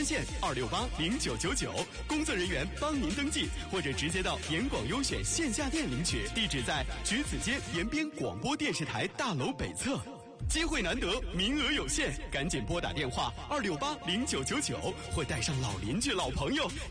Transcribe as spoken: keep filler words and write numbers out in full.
专线二六八零九九九，工作人员帮您登记，或者直接到严广优选线下店领取，地址在橘子街延边广播电视台大楼北侧。机会难得，名额有限，赶紧拨打电话二六八零九九九，或带上老邻居、老朋友